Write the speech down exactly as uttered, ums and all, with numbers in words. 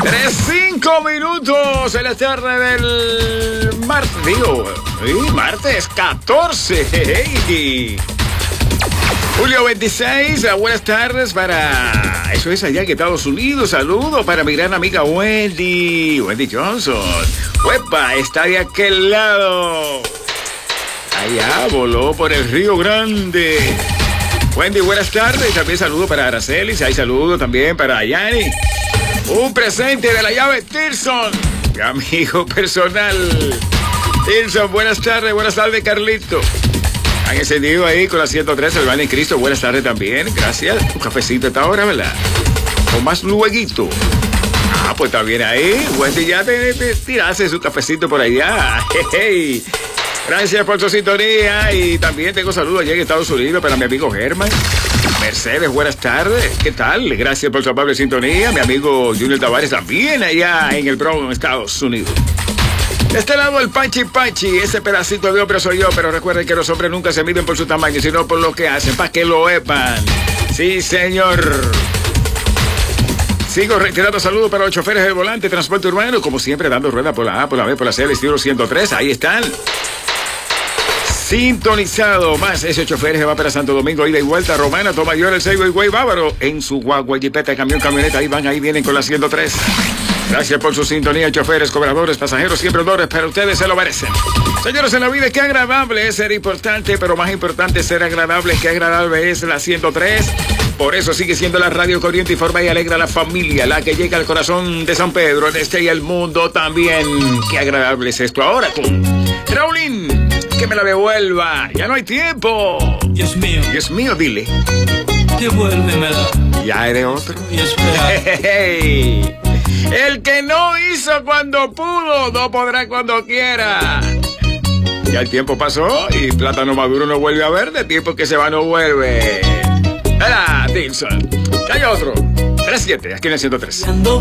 Tres, cinco minutos en la tarde del martes, digo, ¿sí? Martes catorce, hey. Julio veintiséis, buenas tardes para, eso es allá en Estados Unidos, saludo para mi gran amiga Wendy, Wendy Johnson, ¡Uepa! Está de aquel lado, allá voló por el Río Grande. Wendy, buenas tardes, también saludo para Aracelis, hay saludo también para Yani. Un presente de la llave Tirson, mi amigo personal. Tirson, buenas tardes, buenas tardes, Carlito. Han encendido ahí con la ciento tres, el Van en Cristo, buenas tardes también, gracias. Un cafecito a esta hora, ¿verdad? O más lueguito. Ah, pues también ahí, Wendy, ya te, te tiraste su cafecito por allá. Hey, gracias por su sintonía y también tengo saludos allá en Estados Unidos para mi amigo Germán. Mercedes, buenas tardes. ¿Qué tal? Gracias por su amable sintonía. Mi amigo Junior Tavares también allá en el Bronx, Estados Unidos. De este lado el Pachi Pachi, ese pedacito de hombre soy yo, pero recuerden que los hombres nunca se miden por su tamaño, sino por lo que hacen, para que lo sepan. Sí, señor. Sigo retirando saludos para los choferes del volante, transporte urbano, como siempre dando rueda por la A, por la B, por la C, el estilo ciento tres, ahí están. Sintonizado, más ese chofer que va para Santo Domingo, ida y vuelta, Romana, Tomayor, el Seibo y Güey Bávaro, en su guagua, jipeta, camión, camioneta, ahí van, ahí vienen con la ciento tres. Gracias por su sintonía, choferes, cobradores, pasajeros, siempre olores, pero ustedes se lo merecen. Señores, en la vida, qué agradable es ser importante, pero más importante es ser agradable, qué agradable es la ciento tres. Por eso sigue siendo la radio corriente, informa y alegra a la familia, la que llega al corazón de San Pedro, en este y el mundo también. Qué agradable es esto. Ahora con Raulín, que me la devuelva. Ya no hay tiempo. Dios mío. Dios mío, dile. Devuélvemela. Ya eres otro. Y espera. Hey, hey. El que no hizo cuando pudo, no podrá cuando quiera. Ya el tiempo pasó y plátano maduro no vuelve a ver, de tiempo que se va no vuelve. Era Dilson. Hay otro. tres siete, aquí en el ciento tres.